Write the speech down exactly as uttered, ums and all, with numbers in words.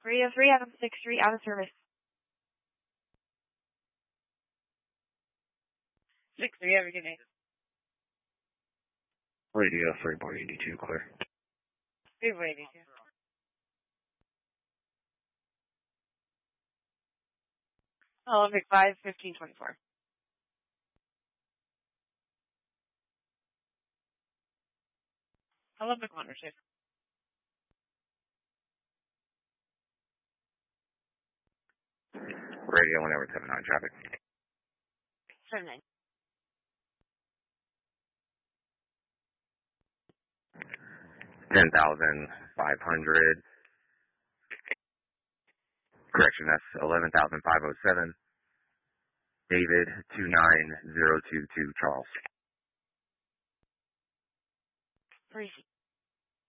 Radio three, Adam six three, out of service. six three, have a good night. Radio three, bar eighty-two, clear. three bar eighty-two. Olympic five, fifteen twenty-four. Olympic one, receive. Radio one over seven nine, traffic. seven nine. ten thousand five hundred. Correction, that's eleven thousand five hundred seven. David two nine zero two two, Charles. Receive.